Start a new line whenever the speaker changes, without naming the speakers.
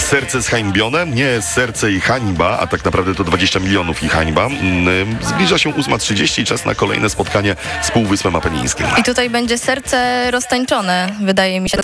serce zhańbione, nie serce i hańba, a tak naprawdę to 20 milionów i hańba. Zbliża się 8:30, czas na kolejne spotkanie z Półwyspem Apenińskim.
I tutaj będzie serce roztańczone, wydaje mi się.